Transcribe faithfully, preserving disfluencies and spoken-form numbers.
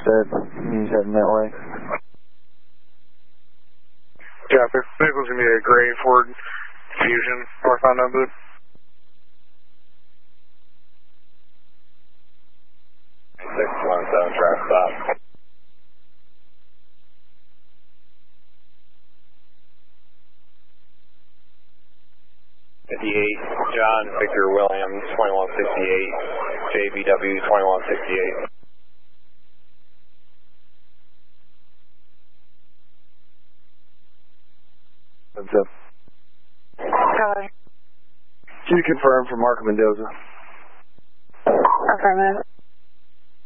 said. He's heading that way. Yeah, the vehicle's going to be a gray Ford Fusion, north on no boot. six one seven, track stop. fifty-eight, John Victor Williams, twenty-one sixty-eight, J B W twenty-one sixty-eight. What's up? Hi. Can you confirm for Marco Mendoza? Affirmative.